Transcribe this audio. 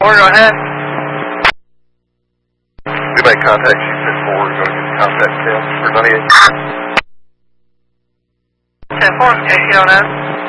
Go ahead. We make contact. She said 4. We're going to get contact 10 for 98. 10-4, KCO now.